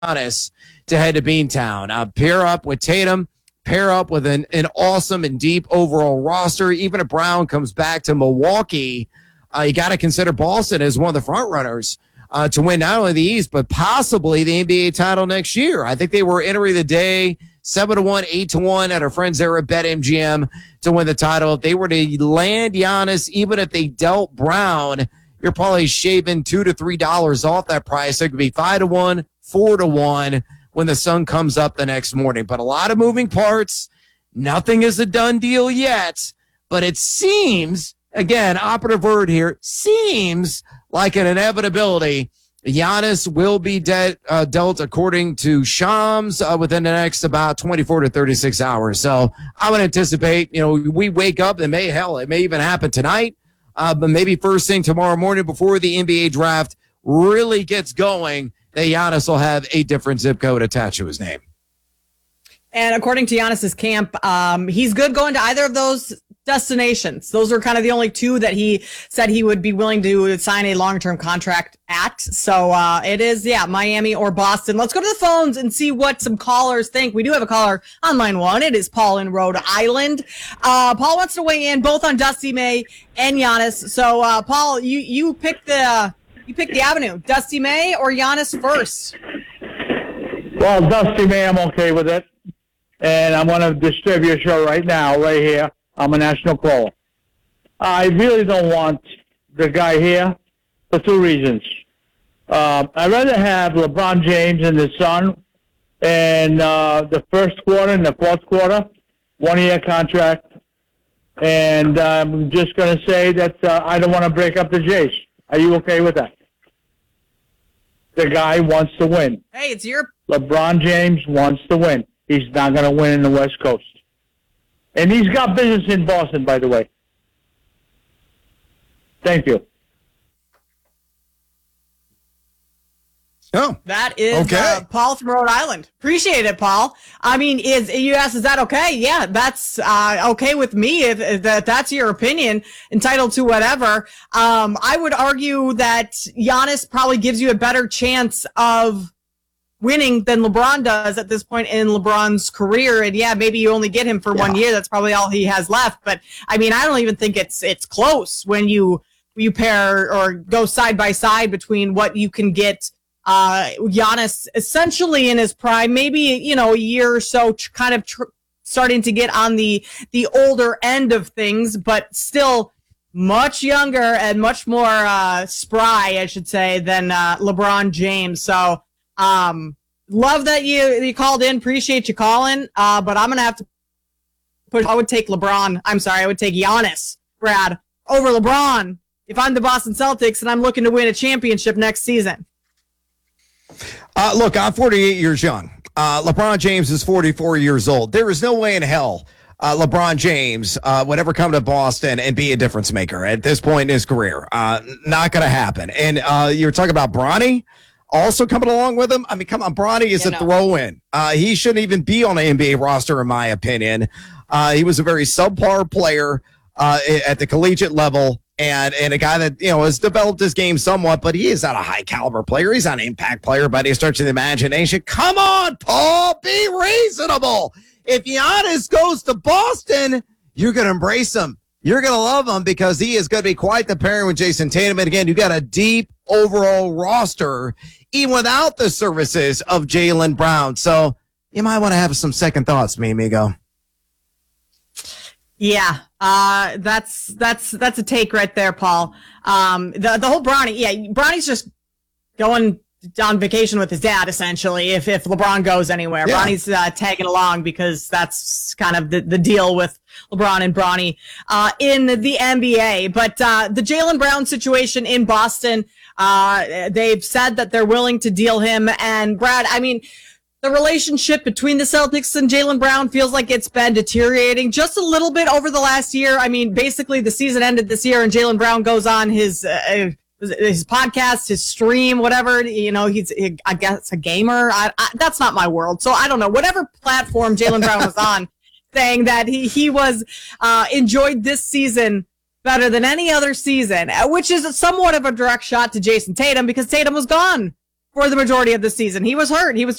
Giannis to head to Beantown. Pair up with Tatum, pair up with an awesome and deep overall roster. Even if Brown comes back to Milwaukee, you got to consider Boston as one of the front runners to win not only the East, but possibly the NBA title next year. I think they were entering the day 7-1, 8-1 at our friends there at BetMGM to win the title. If they were to land Giannis, even if they dealt Brown, you're probably shaving $2 to $3 off that price. So it could be 5-1, 4-1 when the sun comes up the next morning. But a lot of moving parts. Nothing is a done deal yet. But it seems, again, operative word here, seems like an inevitability. Giannis will be dealt according to Shams within the next about 24 to 36 hours. So I would anticipate, we wake up and it may even happen tonight, but maybe first thing tomorrow morning before the NBA draft really gets going, that Giannis will have a different zip code attached to his name. And according to Giannis's camp, he's good going to either of those destinations. Those are kind of the only two that he said he would be willing to sign a long-term contract at. So it is, Miami or Boston. Let's go to the phones and see what some callers think. We do have a caller on line one. It is Paul in Rhode Island. Paul wants to weigh in both on Dusty May and Giannis. So Paul, you pick the avenue. Dusty May or Giannis first? Well, Dusty May, I'm okay with it. And I'm going to disturb your show right now, right here. I'm a national caller. I really don't want the guy here for two reasons. I'd rather have LeBron James and his son in the first quarter and the fourth quarter, 1-year contract. And I'm just going to say that I don't want to break up the Jays. Are you okay with that? The guy wants to win. Hey, it's your... LeBron James wants to win. He's not going to win in the West Coast. And he's got business in Boston, by the way. Thank you. Oh, that is okay. Paul from Rhode Island. Appreciate it, Paul. I mean, is that okay? Yeah, that's okay with me. If that's your opinion, entitled to whatever. I would argue that Giannis probably gives you a better chance of winning than LeBron does at this point in LeBron's career. And yeah, maybe you only get him for 1 year. That's probably all he has left. But I mean, I don't even think it's close when you pair or go side by side between what you can get Giannis essentially in his prime, maybe, a year or so, starting to get on the older end of things, but still much younger and much more spry, I should say, than LeBron James. So love that you called in. Appreciate you calling. But I'm going to have to I would take Giannis, Brad, over LeBron if I'm the Boston Celtics and I'm looking to win a championship next season. Look, I'm 48 years young. LeBron James is 44 years old. There is no way in hell LeBron James would ever come to Boston and be a difference maker at this point in his career. Not going to happen. And you're talking about Bronny also coming along with him. I mean, come on, Bronny is a throw-in. He shouldn't even be on an NBA roster, in my opinion. He was a very subpar player at the collegiate level. And a guy that, has developed his game somewhat, but he is not a high caliber player. He's not an impact player by any stretch of the imagination. Come on, Paul, be reasonable. If Giannis goes to Boston, you're going to embrace him. You're going to love him because he is going to be quite the pairing with Jason Tatum. And again, you got a deep overall roster, even without the services of Jaylen Brown. So you might want to have some second thoughts, mi amigo. Yeah, that's a take right there, Paul. The whole Bronny, Bronny's just going on vacation with his dad, essentially, if LeBron goes anywhere. Yeah. Bronny's tagging along because that's kind of the deal with LeBron and Bronny in the NBA. But the Jaylen Brown situation in Boston, they've said that they're willing to deal him. And Brad, I mean, the relationship between the Celtics and Jaylen Brown feels like it's been deteriorating just a little bit over the last year. I mean, basically the season ended this year and Jaylen Brown goes on his podcast, his stream, whatever, he's, I guess, a gamer. That's not my world. So I don't know, whatever platform Jaylen Brown was on, saying that he was, enjoyed this season better than any other season, which is somewhat of a direct shot to Jason Tatum because Tatum was gone for the majority of the season. He was hurt. He was